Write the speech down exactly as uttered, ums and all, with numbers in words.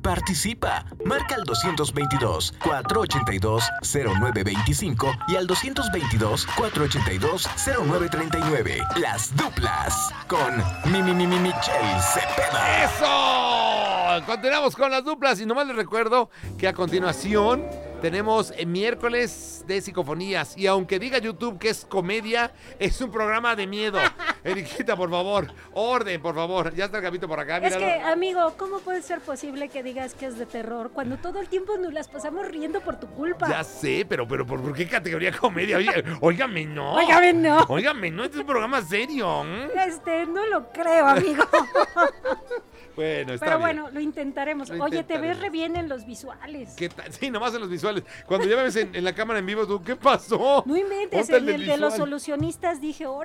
Participa. Marca al dos dos dos, cuatro ocho dos, cero nueve dos cinco y al dos dos dos, cuatro ocho dos, cero nueve tres nueve. Las duplas con mi, mi, mi, mi Michelle Cepeda. ¡Eso! Continuamos con las duplas y nomás les recuerdo que a continuación tenemos el miércoles de psicofonías y aunque diga YouTube que es comedia, es un programa de miedo. Eriquita, por favor, orden, por favor. Ya está el Gabito por acá. Es míralo. que, amigo, ¿cómo puede ser posible que digas que es de terror cuando todo el tiempo nos las pasamos riendo por tu culpa? Ya sé, pero, pero ¿por, por qué categoría comedia? Oye, óigame, no. Óigame, no. Óigame, no, este es un programa serio. ¿eh? Este, no lo creo, amigo. Bueno, está Pero bien. bueno, lo intentaremos. Lo Oye, te ves intentaremos. re bien en los visuales. ¿Qué tal? Sí, nomás en los visuales. Cuando ya me ves en, en la cámara en vivo, tú, ¿qué pasó? No inventes, Ponte el en del el de los visual. solucionistas dije, órale.